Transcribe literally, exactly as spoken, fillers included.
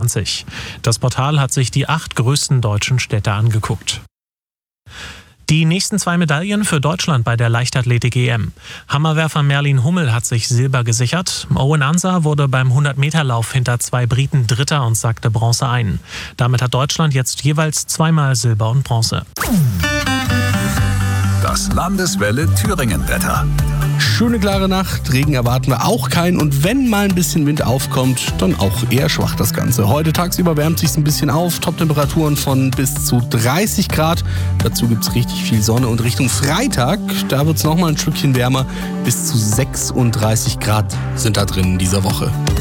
zwanzig. Das Portal hat sich die acht größten deutschen Städte angeguckt. Die nächsten zwei Medaillen für Deutschland bei der Leichtathletik-E M. Hammerwerfer Merlin Hummel hat sich Silber gesichert. Owen Ansah wurde beim hundert-Meter-Lauf hinter zwei Briten Dritter und sackte Bronze ein. Damit hat Deutschland jetzt jeweils zweimal Silber und Bronze. Das Landeswelle Thüringen-Wetter. Schöne klare Nacht, Regen erwarten wir auch keinen und wenn mal ein bisschen Wind aufkommt, dann auch eher schwach das Ganze. Heute tagsüber wärmt sich ein bisschen auf, Toptemperaturen von bis zu dreißig Grad. Dazu gibt es richtig viel Sonne und Richtung Freitag, da wird es nochmal ein Stückchen wärmer, bis zu sechsunddreißig Grad sind da drin in dieser Woche.